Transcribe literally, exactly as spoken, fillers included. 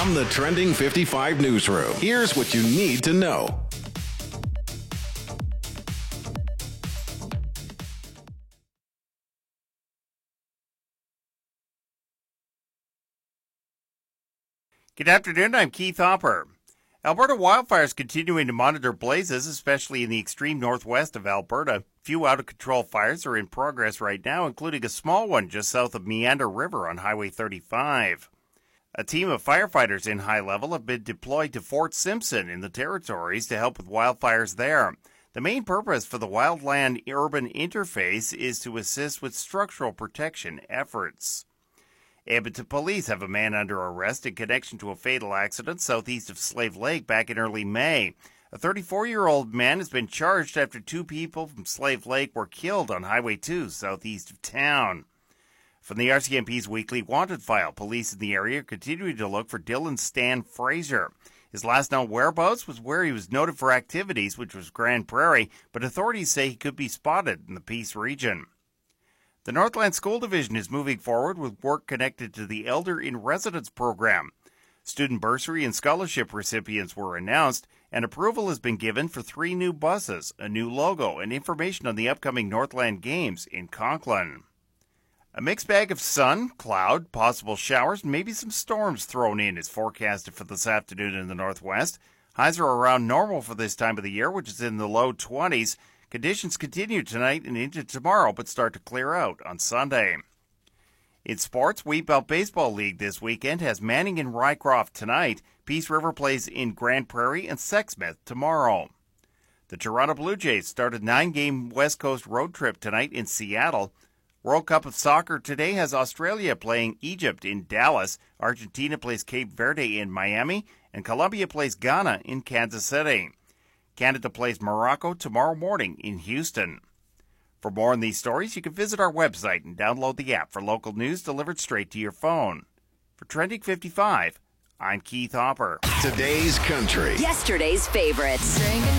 From the Trending fifty-five newsroom, here's what you need to know. Good afternoon, I'm Keith Hopper. Alberta wildfires continuing to monitor blazes, especially in the extreme northwest of Alberta. Few out-of-control fires are in progress right now, including a small one just south of Meander River on Highway thirty-five. A team of firefighters in High Level have been deployed to Fort Simpson in the Territories to help with wildfires there. The main purpose for the wildland-urban interface is to assist with structural protection efforts. Edmonton police have a man under arrest in connection to a fatal accident southeast of Slave Lake back in early May. A thirty-four-year-old man has been charged after two people from Slave Lake were killed on Highway two southeast of town. From the R C M P's weekly wanted file, police in the area are continuing to look for Dylan Stan Fraser. His last known whereabouts was where he was noted for activities, which was Grand Prairie, but authorities say he could be spotted in the Peace region. The Northland School Division is moving forward with work connected to the Elder in Residence program. Student bursary and scholarship recipients were announced, and approval has been given for three new buses, a new logo, and information on the upcoming Northland Games in Conklin. A mixed bag of sun, cloud, possible showers, and maybe some storms thrown in is forecasted for this afternoon in the northwest. Highs are around normal for this time of the year, which is in the low twenties. Conditions continue tonight and into tomorrow, but start to clear out on Sunday. In sports, Wheatbelt Baseball League this weekend has Manning and Rycroft tonight. Peace River plays in Grand Prairie and Sexsmith tomorrow. The Toronto Blue Jays start a nine-game West Coast road trip tonight in Seattle. World Cup of Soccer today has Australia playing Egypt in Dallas. Argentina plays Cape Verde in Miami, and Colombia plays Ghana in Kansas City. Canada plays Morocco tomorrow morning in Houston. For more on these stories, you can visit our website and download the app for local news delivered straight to your phone. For Trending fifty-five, I'm Keith Hopper. Today's country. Yesterday's favorites.